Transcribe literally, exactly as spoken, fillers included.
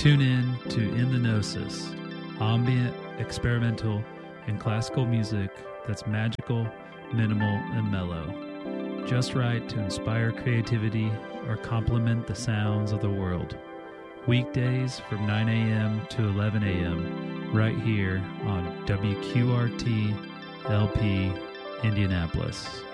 Tune in to In the Gnosis, ambient, experimental, and classical music that's magical, minimal, and mellow. Just right to inspire creativity or complement the sounds of the world. Weekdays from nine a.m. to eleven a.m. right here on W Q R T L P Indianapolis.